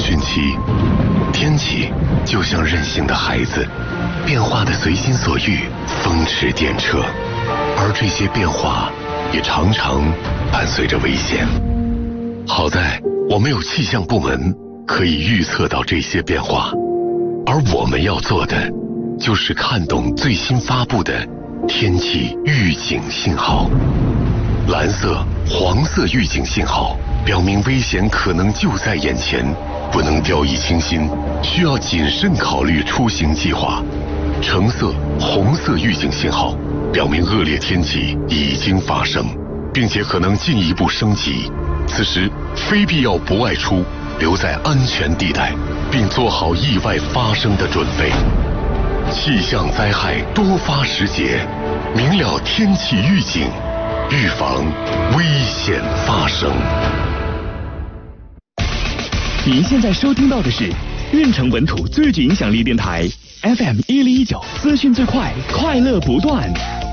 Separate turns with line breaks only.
汛期，天气就像任性的孩子，变化的随心所欲，风驰电掣。而这些变化也常常伴随着危险。好在我们有气象部门可以预测到这些变化，而我们要做的就是看懂最新发布的天气预警信号。蓝色、黄色预警信号表明危险可能就在眼前，不能掉以轻心，需要谨慎考虑出行计划。橙色、红色预警信号表明恶劣天气已经发生，并且可能进一步升级。此时非必要不外出，留在安全地带，并做好意外发生的准备。气象灾害多发时节，明了天气预警，预防危险发生。
您现在收听到的是运城本土最具影响力电台 FM 1019，资讯最快，快乐不断。